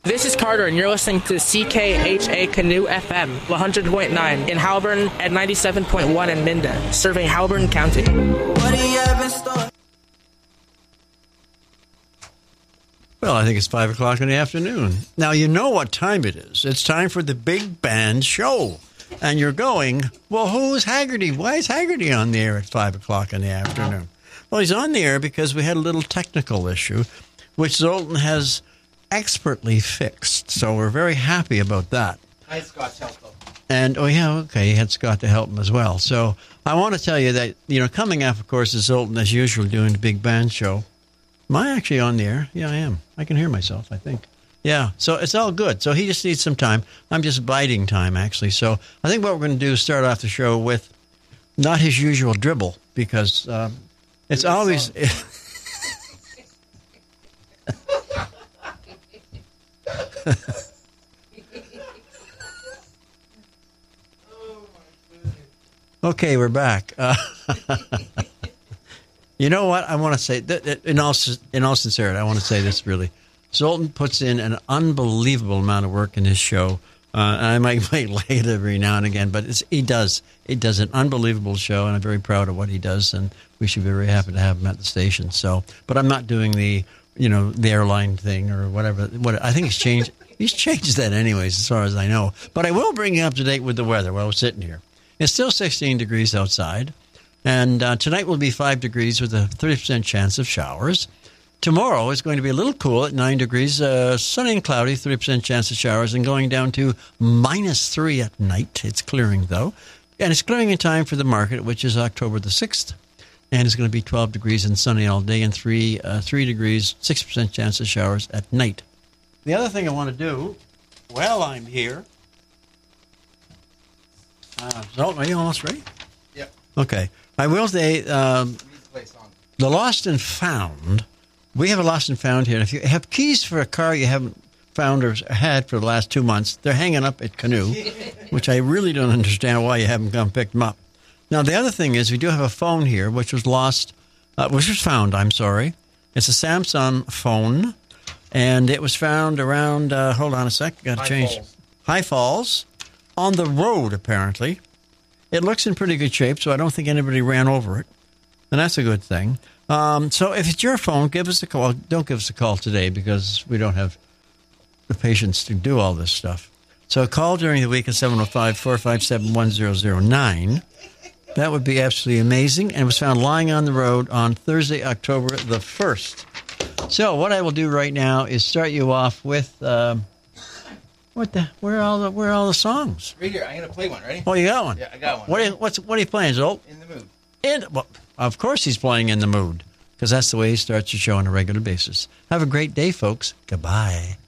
This is Carter, and you're listening to CKHA Canoe FM 100.9 in Halburn and 97.1 in Minden, serving Halburn County. What do you have in store? Well, I think it's 5 o'clock in the afternoon. Now, you know what time it is. It's time for the Big Band Show. And you're going, well, who's Haggerty? Why is Haggerty on the air at 5 o'clock in the afternoon? Well, he's on the air because we had a little technical issue, which Zoltan has expertly fixed. So we're very happy about that. I had Scott to help him. And, he had Scott to help him as well. So I want to tell you that, coming up, of course, is Zoltan, as usual, doing the Big Band Show. Am I actually on the air? Yeah, I am. I can hear myself, I think. Yeah, so it's all good. So he just needs some time. I'm just biding time, actually. So I think what we're going to do is start off the show with not his usual dribble, because it's always... Okay, we're back. You know what? I want to say, in all sincerity, I want to say this really. Zoltan puts in an unbelievable amount of work in his show. And I might lay it every now and again, but he does. It does an unbelievable show, and I'm very proud of what he does, and we should be very happy to have him at the station. So, but I'm not doing the airline thing or whatever. I think he's changed. He's changed that anyways, as far as I know. But I will bring you up to date with the weather while we're sitting here. It's still 16 degrees outside, and tonight will be 5 degrees with a 30% chance of showers. Tomorrow is going to be a little cool at 9 degrees, sunny and cloudy, 30% chance of showers, and going down to -3 at night. It's clearing, though. And it's clearing in time for the market, which is October the 6th. And it's going to be 12 degrees and sunny all day, and 3 degrees, 6% chance of showers at night. The other thing I want to do, while I'm here... Zoltan, are you almost ready? Yep. Okay. I will say, the Lost and Found... We have a Lost and Found here. And if you have keys for a car you haven't found or had for the last 2 months, they're hanging up at Canoe, which I really don't understand why you haven't come pick them up. Now, the other thing is we do have a phone here, which was found, I'm sorry. It's a Samsung phone, and it was found around, hold on a sec, got to change. High Falls, on the road, apparently. It looks in pretty good shape, so I don't think anybody ran over it, and that's a good thing. So if it's your phone, give us a call. Don't give us a call today because we don't have the patience to do all this stuff. So call during the week at 705-457-1009. That would be absolutely amazing. And it was found lying on the road on Thursday, October the 1st. So what I will do right now is start you off with, where are all the songs? Right here. I'm going to play one. Ready? Oh, you got one? Yeah, I got one. What are you playing, Zolt? In the Mood. Of course he's playing In the Mood, because that's the way he starts the show on a regular basis. Have a great day, folks. Goodbye.